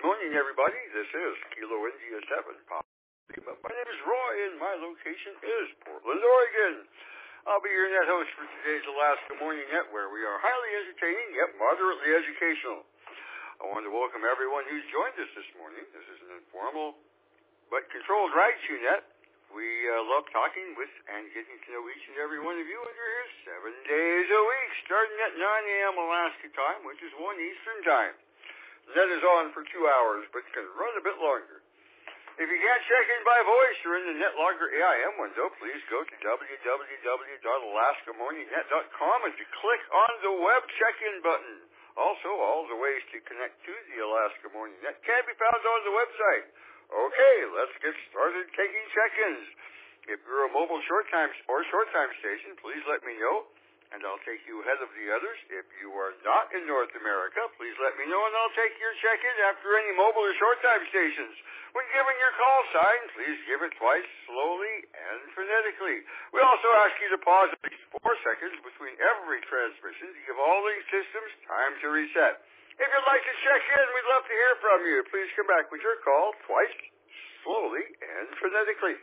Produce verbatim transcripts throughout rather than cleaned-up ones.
morning, everybody. This is Kilo India seven. Pop. My name is Roy, and my location is Portland, Oregon. I'll be your net host for today's Alaska Morning Net, where we are highly entertaining yet moderately educational. I want to welcome everyone who's joined us this morning. This is an informal but controlled ride-to net. We uh, love talking with and getting to know each and every one of you, and we're here seven days a week, starting at nine a.m. Alaska time, which is one Eastern time. The net is on for two hours, but can run a bit longer. If you can't check in by voice or in the NetLogger A I M window, please go to w w w dot alaska morning net dot com and to click on the web check-in button. Also, all the ways to connect to the Alaska Morning Net can be found on the website. Okay, let's get started taking check-ins. If you're a mobile short time or short time station, please let me know, and I'll take you ahead of the others. If you are not in North America, please let me know, and I'll take your check-in after any mobile or short time stations. When giving your call sign, please give it twice, slowly and phonetically. We also ask you to pause at least four seconds between every transmission to give all the systems time to reset. If you'd like to check in, we'd love to hear from you. Please come back with your call twice, slowly and phonetically.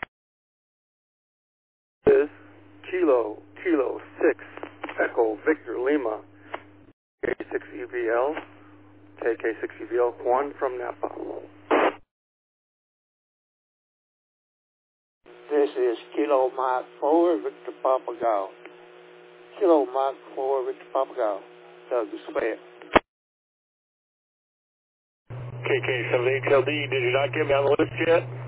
This is Kilo, Kilo six, Echo Victor Lima, K six E V L, K K six E V L, Juan from Napa. This is Kilo Mike four, Victor Papagayo. Kilo Mike four, Victor Papagayo, Douglas Sweat. K K seven eight L D, did you not get me on the list yet?